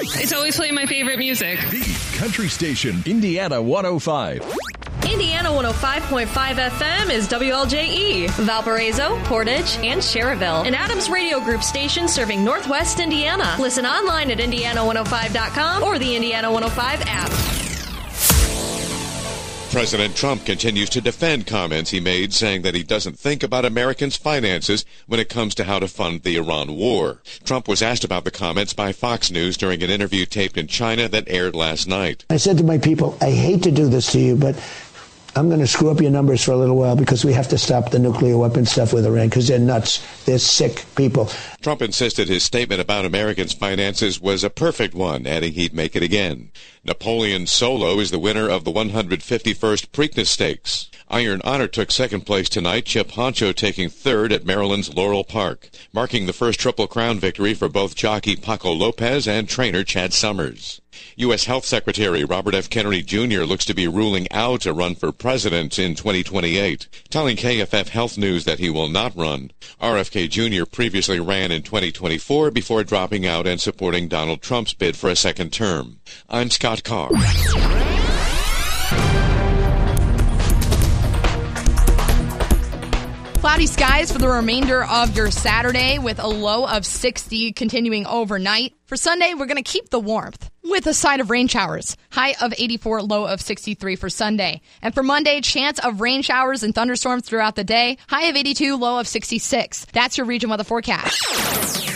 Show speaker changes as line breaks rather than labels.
It's always playing my favorite music.
The Country Station, Indiana 105.
Indiana 105.5 FM is WLJE, Valparaiso, Portage, and Cherryville. An Adams Radio Group station serving Northwest Indiana. Listen online at Indiana105.com or the Indiana 105 app.
President Trump continues to defend comments he made saying that he doesn't think about Americans' finances when it comes to how to fund the Iran war. Trump was asked about the comments by Fox News during an interview taped in China that aired last night.
I said to my people, I hate to do this to you, but I'm going to screw up your numbers for a little while because we have to stop the nuclear weapon stuff with Iran because they're nuts. They're sick people.
Trump insisted his statement about Americans' finances was a perfect one, adding he'd make it again. Napoleon Solo is the winner of the 151st Preakness Stakes. Iron Honor took second place tonight, Chip Honcho taking third at Maryland's Laurel Park, marking the first Triple Crown victory for both jockey Paco Lopez and trainer Chad Summers. U.S. Health Secretary Robert F. Kennedy Jr. looks to be ruling out a run for president in 2028, telling KFF Health News that he will not run. RFK Jr. previously ran in 2024 before dropping out and supporting Donald Trump's bid for a second term. I'm Scott Carr.
Cloudy skies for the remainder of your Saturday with a low of 60 continuing overnight. For Sunday, we're going to keep the warmth with a side of rain showers. High of 84, low of 63 for Sunday. And for Monday, chance of rain showers and thunderstorms throughout the day. High of 82, low of 66. That's your region weather forecast.